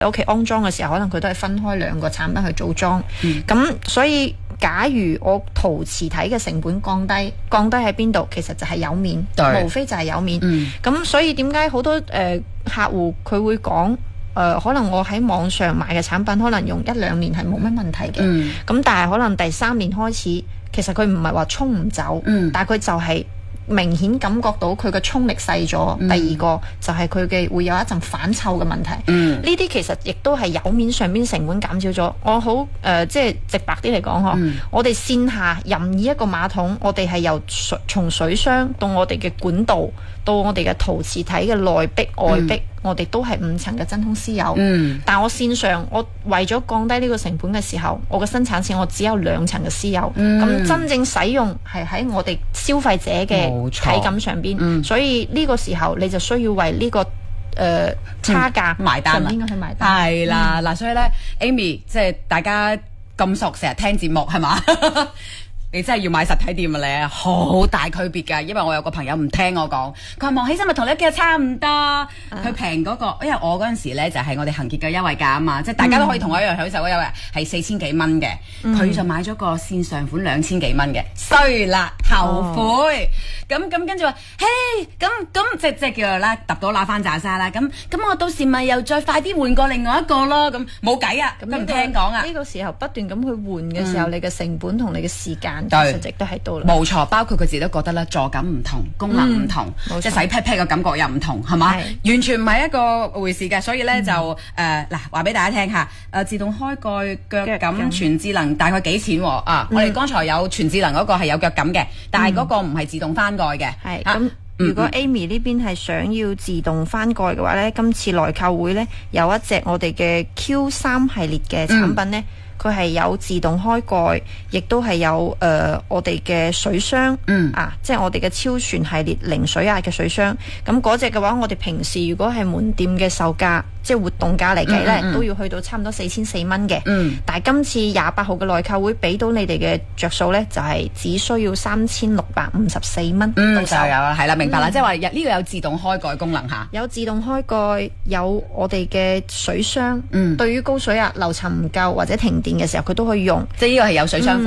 屋企安裝嘅時候，可能佢都係分開兩個產品去組裝。咁所以假如我陶瓷體嘅成本降低喺邊度？其實就係釉面，無非就係釉面。咁所以點解好多客戶佢會講？可能我喺網上買嘅產品，可能用1-2年係冇乜問題嘅。咁但係可能第3年開始，其實佢唔係話沖唔走，但係佢就係明顯感覺到佢嘅沖力細咗。第二個就係佢嘅會有一陣反臭嘅問題。呢啲其實亦都係釉面上邊成本減少咗。我好即係直白啲嚟講我哋線下任意一個馬桶，我哋係由從水箱到我哋嘅管道，到我哋嘅陶瓷體嘅內壁外壁，我哋都係5層嘅真空絲釉。但我線上我為咗降低呢個成本嘅時候，我嘅生產線我只有2層嘅絲釉。咁真正使用係喺我哋消費者嘅體感上邊。所以呢個時候你就需要為呢個差價埋單啦。 應該去埋單。 係啦，嗱，所以咧 ，Amy 即係大家咁熟，成日聽節目係嘛？你真係要買實體店啊！你好大區別㗎，因為我有個朋友唔聽我講，佢話望起身咪同你屋企差唔多，佢平嗰個，因為我嗰陣時咧就係我哋恒傑嘅優惠價啊嘛，即係大家都可以同我一樣享受嗰優惠，係4000幾蚊嘅，佢就買咗個線上款2000幾蚊嘅，衰啦後悔，咁跟住話，嘿，咁即係叫做啦，揼到揦翻炸沙啦，咁我到時咪又再快啲換過另外一個咯，咁冇計啊，咁唔聽講啊， 呢個時候不斷咁去換嘅時候，你嘅成本同你嘅時間。對，值都喺度啦。 冇錯，包括佢自己都覺得咧，座感唔同，功能唔同，即係洗 pat pat 嘅感覺又唔同，係嘛？完全唔係一個回事嘅，所以咧就嗱話俾大家聽下，自動開蓋腳感全智能大概幾錢喎？我哋剛才有全智能嗰個係有腳感嘅，但係嗰個唔係自動翻蓋嘅。 係咁。如果 Amy 呢邊係想要自動翻蓋嘅話呢，今次來購會呢有一隻我哋嘅 Q3 系列嘅產品呢。佢係有自動開蓋，亦都係有我哋嘅水箱，即係我哋嘅超傳系列零水壓嘅水箱。咁嗰隻嘅話，我哋平時如果係門店嘅售價，即係活動價嚟計呢，都要去到差唔多4004蚊嘅。但係今次28號嘅內購會俾到你哋嘅着數呢，就係只需要3654蚊到手。 就有係啦，明白啦，即係話呢個有自動開蓋功能嚇， 有自動開蓋，有我哋嘅水箱。對於高水壓、樓層唔夠或者停電嘅時候，佢都可以用。 即係呢個係有水箱款